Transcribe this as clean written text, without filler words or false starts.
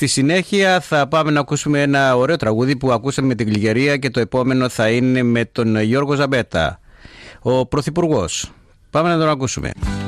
Στη συνέχεια θα πάμε να ακούσουμε ένα ωραίο τραγούδι που ακούσαμε με την Γλυκερία και το επόμενο θα είναι με τον Γιώργο Ζαμπέτα, ο Πρωθυπουργός. Πάμε να τον ακούσουμε.